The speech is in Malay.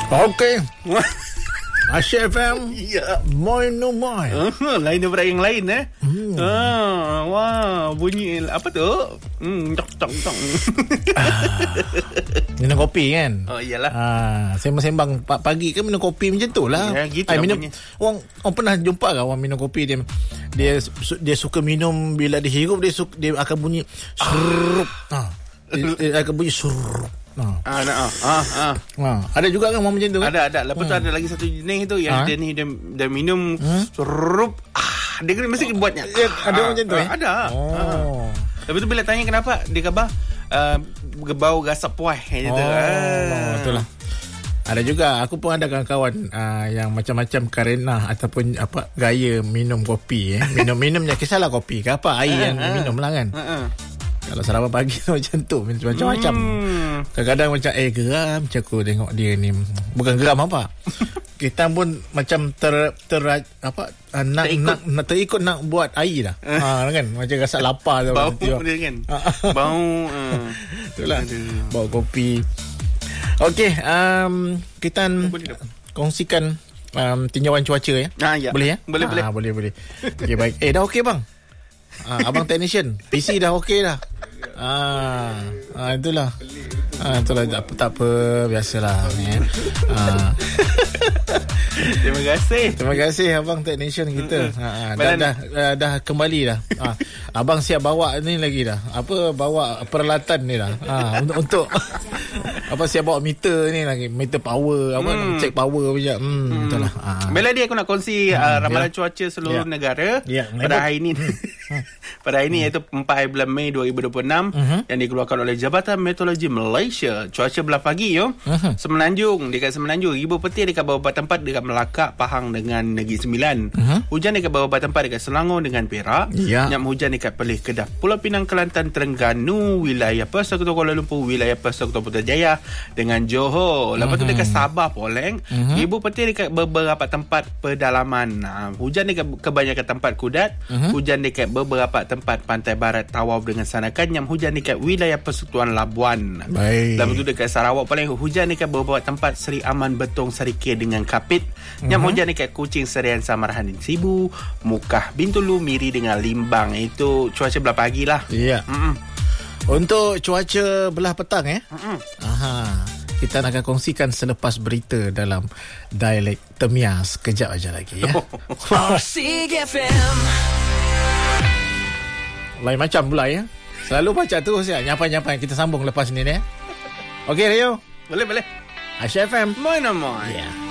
Okey. Asyik FM. Ya. Moin no moin. Lain daripada yang lain wah, bunyi apa tu? Tok. Minum kopi kan? Oh iyalah. Sembang-sembang pagi kan minum kopi macam tu lah. Ya, gitu lah minum bunyi. orang pernah jumpa ke orang minum kopi dia suka minum bila dia hirup dia akan bunyi surup. Dia akan bunyi surup. Ada juga kan orang macam tu kan? Ada. Lepas tu ada lagi satu jenis tu yang dia minum surup. Dia kena mesti buatnya. Ada orang macam tu Ada. Lepas tu bila tanya kenapa, dia kata bau gasap puas gitu. Itulah. Ada juga, aku pun ada kawan-kawan yang macam-macam karena ataupun gaya minum kopi minumnya kisahlah kopi ke apa air yang minum lah kan. Kalau sarapan pagi tu macam tu macam-macam. Kadang-kadang macam geram macam aku tengok dia ni. Bukan geram apa. Kita pun macam nak terikut nak buat air dah. Kan macam rasa lapar tu. Bau dia kan. Bau itulah. Bau kopi. Okey, kita kongsikan tinjauan cuaca ya. Ya. Boleh ya? Boleh. Boleh. Okey, baik. Dah okey bang. Abang technician, PC dah okey dah. Itulah. Itulah tak apa biasalah ya. Terima kasih abang technician kita. Dah kembali dah. Abang siap bawa ni lagi dah. Bawa peralatan ni dah. Untuk siap bawa meter ni lagi, meter power check power macam. Itulah. Bella dia aku nak kongsi ramalan cuaca seluruh negara pada hari ini. Pada hari ini iaitu 4 bulan Mei 2026 yang dikeluarkan oleh Jabatan Meteorologi Malaysia. Cuaca belah pagi Semenanjung, dekat Semenanjung, Ibu Petir dekat beberapa tempat dekat Melaka, Pahang dengan Negeri Sembilan. Hujan dekat beberapa tempat dekat Selangor dengan Perak. Nyam hujan dekat Perlis, Kedah, Pulau Pinang, Kelantan, Terengganu, wilayah Persekutuan Kuala Lumpur, wilayah Persekutuan Putrajaya dengan Johor. Lepas tu dekat Sabah, Poleng, Ibu Petir dekat beberapa tempat pedalaman. Hujan dekat kebanyakan tempat Kudat. Hujan dekat beberapa tempat pantai barat Tawau dengan Sanakan. Yang hujan dekat wilayah Persekutuan Labuan. Lepas tu dekat Sarawak paling hujan dekat beberapa tempat Seri Aman, Betong, Serikir dengan Kapit. Yang hujan dekat Kuching, Serian, Samarahan, Sibu, Mukah, Bintulu, Miri dengan Limbang. Itu cuaca belah pagi lah. Ya. Untuk cuaca belah petang kita akan kongsikan selepas berita dalam dialek Temias. Kejap aja lagi ya. Lain macam pula ya. Selalu baca terus ya. Nyapa-nyapa. Kita sambung lepas ni ya. Okey Rio. Boleh. Asyik FM. Moin. Ya.